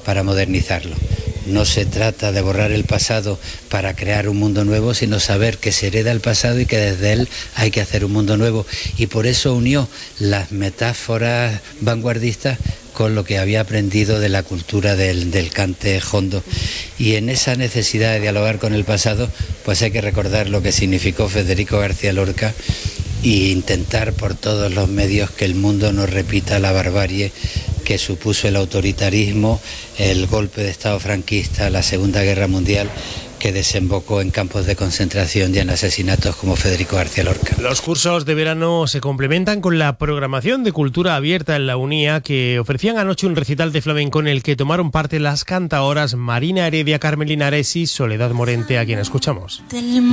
para modernizarlo. No se trata de borrar el pasado para crear un mundo nuevo, sino saber que se hereda el pasado y que desde él hay que hacer un mundo nuevo. Y por eso unió las metáforas vanguardistas con lo que había aprendido de la cultura del cante jondo. Y en esa necesidad de dialogar con el pasado, pues hay que recordar lo que significó Federico García Lorca e intentar por todos los medios que el mundo no repita la barbarie que supuso el autoritarismo, el golpe de Estado franquista, la Segunda Guerra Mundial, que desembocó en campos de concentración y en asesinatos como Federico García Lorca. Los cursos de verano se complementan con la programación de cultura abierta en la UNIA, que ofrecían anoche un recital de flamenco en el que tomaron parte las cantaoras Marina Heredia, Carmen Linares y Soledad Morente, a quien escuchamos.